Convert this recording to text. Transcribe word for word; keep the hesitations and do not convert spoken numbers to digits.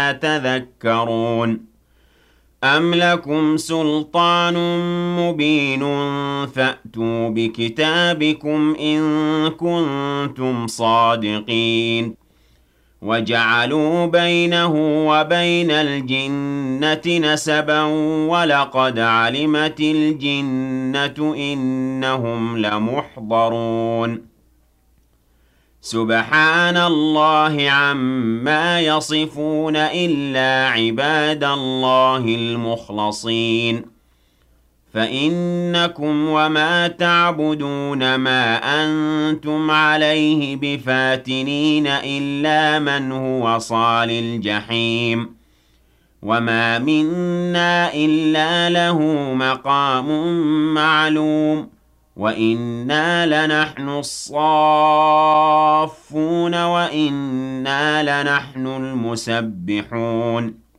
تذكرون أم لكم سلطان مبين فأتوا بكتابكم إن كنتم صادقين وجعلوا بينه وبين الجنة نسبا ولقد علمت الجنة إنهم لمحضرون سبحان الله عما يصفون إلا عباد الله المخلصين فإنكم وما تعبدون ما أنتم عليه بفاتنين إلا من هو صال الجحيم وما منا إلا له مقام معلوم وإنا لنحن الصافون وإنا لنحن المسبحون